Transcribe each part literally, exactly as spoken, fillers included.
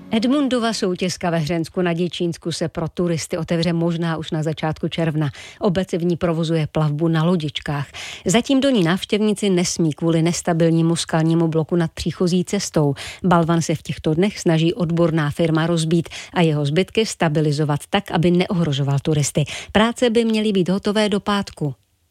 Edmundova soutězka ve Hřensku na Děčínsku se pro turisty otevře možná už na začátku června. Obec v ní provozuje plavbu na lodičkách. Zatím do ní návštěvníci nesmí kvůli nestabilnímu skalnímu bloku nad příchozí cestou. Balvan se v těchto dnech snaží odborná firma rozbít a jeho zbytky stabilizovat tak, aby neohrožoval turisty. Práce by měly být hotové do pátku.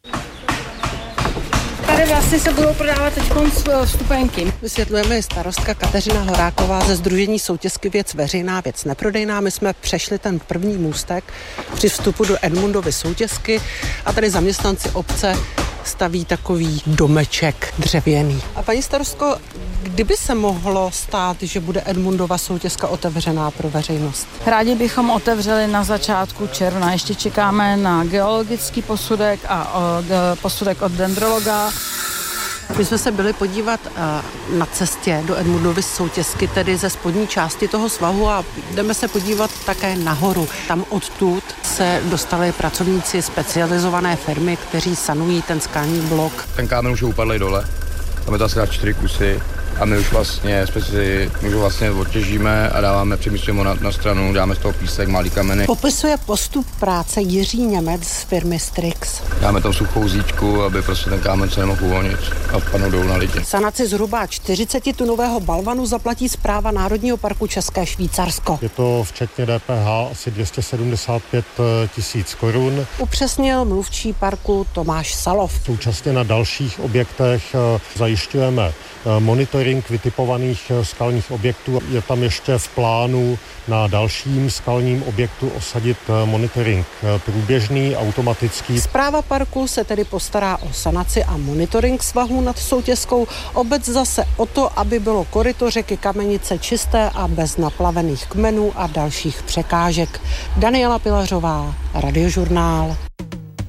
Tady vlastně se budou prodávat teď vstupenky. Vysvětlujeme starostka Kateřina Horáková ze Sdružení soutězky Věc veřejná, věc neprodejná. My jsme přešli ten první můstek při vstupu do Edmundovy soutězky a tady zaměstnanci obce staví takový domeček dřevěný. A paní starostko, kdyby se mohlo stát, že bude Edmundova soutězka otevřená pro veřejnost? Rádi bychom otevřeli na začátku června. Ještě čekáme na geologický posudek a o, g, posudek od dendrologa. My jsme se byli podívat uh, na cestě do Edmundovy soutězky, tedy ze spodní části toho svahu, a jdeme se podívat také nahoru. Tam odtud se dostali pracovníci specializované firmy, kteří sanují ten skalní blok. Ten kámen už je upadlý dole, tam je to asi na čtyři kusy. A my už vlastně, specii, my už vlastně odtěžíme a dáváme, přemístujeme na, na stranu, dáme z toho písek, malý kameny. Popisuje postup práce Jiří Němec z firmy Strix. Dáme tam suchou zíčku, aby prostě ten kámen se nemohl uvolnit a padnout dolů na lidi. Sanaci zhruba čtyřicetitunového balvanu zaplatí Správa Národního parku České Švýcarsko. Je to včetně D P H asi dvě stě sedmdesát pět tisíc korun. Upřesnil mluvčí parku Tomáš Salov. Současně na dalších objektech zajišťujeme monitoring vytipovaných skalních objektů. Je tam ještě v plánu na dalším skalním objektu osadit monitoring průběžný, automatický. Správa parku se tedy postará o sanaci a monitoring svahů nad soutězkou. Obec zase o to, aby bylo koryto řeky Kamenice čisté a bez naplavených kmenů a dalších překážek. Daniela Pilařová, Radiožurnál.